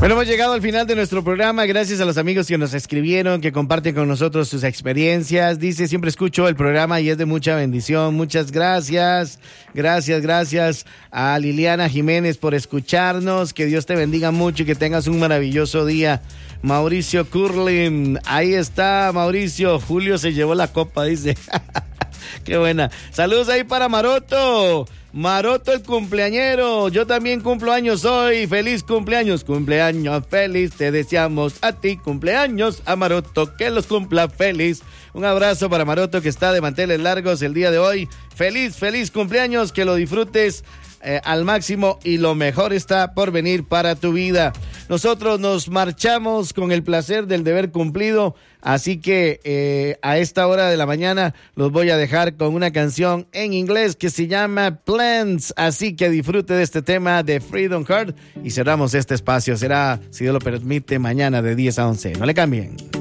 Bueno, hemos llegado al final de nuestro programa. Gracias a los amigos que nos escribieron, que comparten con nosotros sus experiencias. Dice, siempre escucho el programa y es de mucha bendición. Muchas gracias. Gracias a Liliana Jiménez por escucharnos. Que Dios te bendiga mucho y que tengas un maravilloso día. Mauricio Curlin, ahí está Mauricio. Julio se llevó la copa, dice. Qué buena. Saludos ahí para Maroto. Maroto el cumpleañero, yo también cumplo años hoy, feliz cumpleaños feliz, te deseamos a ti, cumpleaños a Maroto, que los cumpla feliz. Un abrazo para Maroto que está de manteles largos el día de hoy, feliz cumpleaños, que lo disfrutes al máximo y lo mejor está por venir para tu vida. Nosotros nos marchamos con el placer del deber cumplido, así que a esta hora de la mañana los voy a dejar con una canción en inglés que se llama Plans, así que disfrute de este tema de Freedom Heart y cerramos este espacio. Será, si Dios lo permite, mañana de 10 a 11. No le cambien.